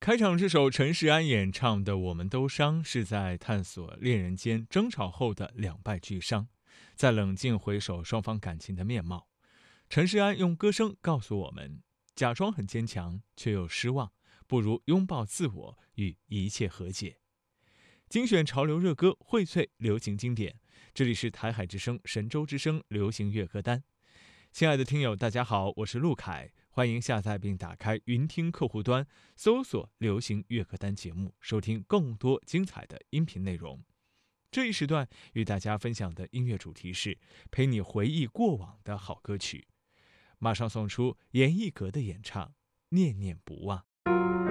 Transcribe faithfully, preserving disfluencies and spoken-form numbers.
开场这首陈势安演唱的《我们都伤》，是在探索恋人间争吵后的两败俱伤，在冷静回首双方感情的面貌。陈势安用歌声告诉我们：假装很坚强，却又失望，不如拥抱自我，与一切和解。精选潮流热歌，荟萃流行经典。这里是台海之声、神州之声流行乐歌单。亲爱的听友，大家好，我是陆凯，欢迎下载并打开云听客户端，搜索流行乐歌单节目，收听更多精彩的音频内容。这一时段与大家分享的音乐主题是陪你回忆过往的好歌曲。马上送出严艺格的演唱《念念不忘》。